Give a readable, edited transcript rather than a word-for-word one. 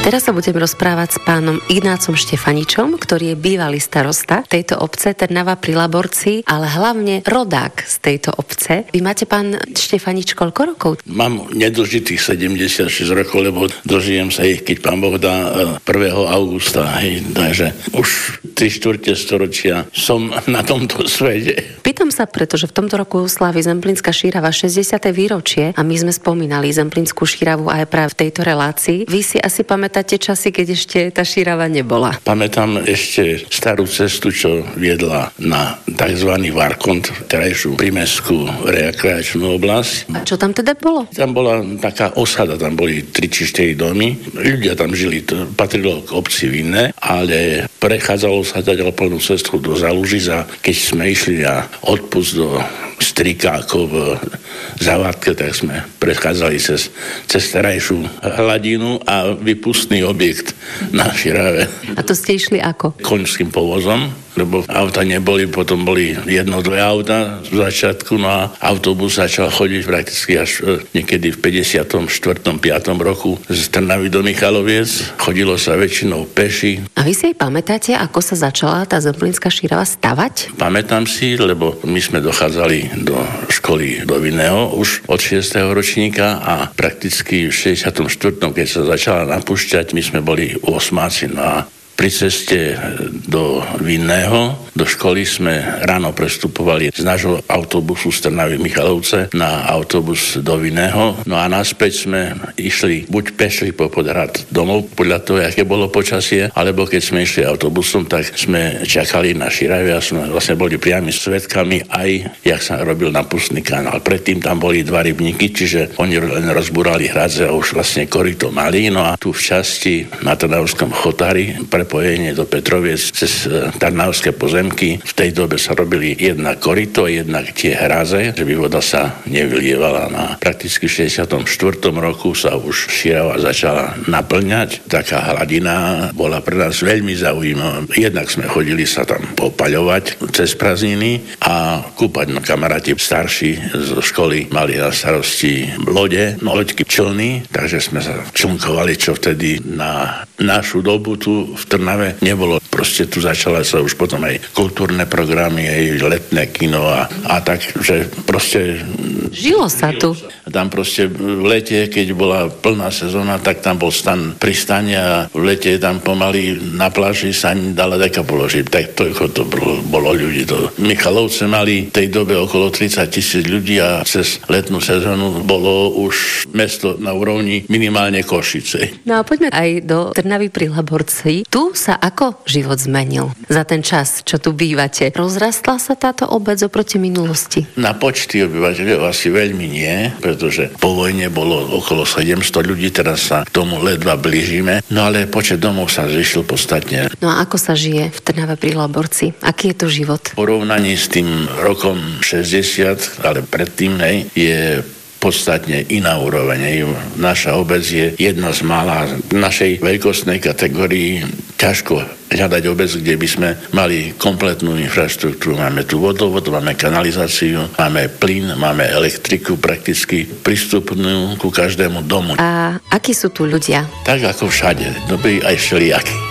Teraz sa budem rozprávať s pánom Ignácom Štefaničom, ktorý je bývalý starosta tejto obce Trnava pri Laborci, ale hlavne rodák z tejto obce. Vy máte, pán Štefanič, koľko rokov? Mám nedožitých 76 rokov, lebo dožijem sa ich, keď pán Boh dá 1. augusta. Hej. Takže už 3/4 storočia som na tomto svete. Pýtam sa, pretože v tomto roku slávi Zemplínska šírava 60. výročie a my sme spomínali Zemplínskú šíravu aj práve v tejto relácii. Vy si asi pamätáte časy, keď ešte tá šírava nebola? Pamätám ešte starú cestu, čo viedla na tzv. Varkont, terajšiu prímestskú rekreačnú oblasť. A čo tam teda bolo? Tam bola taká osada, tam boli 3 či 4 domy. Ľudia tam žili, to patrilo k obci Vinné, ale prechádzalo sa ďalej plnú cestu do Zalužic, keď sme išli na odpust do Strikákov v Zavadke, tak sme prechádzali cez terajšiu hladinu a vypustný objekt na Širave. A to ste išli ako? Koňským povozom, lebo auta neboli, potom boli 1-2 auta z začiatku, no a autobus začal chodiť prakticky až niekedy v 54. 5. roku z Trnavy do Michaloviec. Chodilo sa väčšinou peši. A vy si aj pamätáte, ako sa začala tá Zemplínska šírava stavať? Pamätám si, lebo my sme dochádzali do školy do Vinného už od 6. ročníka a prakticky v 64. keď sa začala napúšťať, my sme boli 8. No a pri ceste do Vinného, do školy sme ráno prestupovali z nášho autobusu z Trnavy Michalovce na autobus do Vinného. No a naspäť sme išli buď pešli po Podhrad domov, podľa toho, aké bolo počasie, alebo keď sme išli autobusom, tak sme čakali na Širave a sme vlastne boli priami svedkami aj, jak sa robil napustný kanál. Predtým tam boli 2 rybníky, čiže oni len rozbúrali hradze a už vlastne koryto mali. No a tu v časti na Trnavskom chotári prepojenie do Petroviec cez Trnavské pozemky. V tej dobe sa robili jednak koryto, jednak tie hráze, že by voda sa nevylievala. Na prakticky v 64. roku sa už Šírava začala naplňať. Taká hladina bola pre nás veľmi zaujímavá. Jednak sme chodili sa tam popaľovať cez prázdniny a kúpať. No kamaráti starší zo školy mali na starosti lode, loďky, člny, takže sme sa člnkovali, čo vtedy na našu dobu tu v Trnave nebolo. Proste tu začala sa už potom aj kultúrne programy, aj letné kino a tak, že proste žilo sa tu. Tam proste v lete, keď bola plná sezóna, tak tam bol stan pristane a v lete tam pomaly na pláži sa ani dala deka položiť. Tak to bolo ľudí. Michalovce mali v tej dobe okolo 30,000 ľudí a cez letnú sezónu bolo už mesto na úrovni minimálne Košice. No a poďme aj do Trnavy pri Laborci. Tu sa ako život zmenil za ten čas, čo tu bývate? Rozrastla sa táto obec oproti minulosti? Na počty obyvateľov asi veľmi nie, pretože po vojne bolo okolo 700 ľudí, teraz sa k tomu ledva blížime, no ale počet domov sa zvyšil podstatne. No a ako sa žije v Trnave pri Laborci? Aký je to život? V porovnaní s tým rokom 60, ale predtým, je podstatne iná úroveň. Naša obec je jedna z mála v našej veľkostnej kategórii. Ťažko hľadať obec, kde by sme mali kompletnú infraštruktúru. Máme tu vodovod, máme kanalizáciu, máme plyn, máme elektriku prakticky prístupnú ku každému domu. A akí sú tu ľudia? Tak ako všade, dobrý aj všelijaký.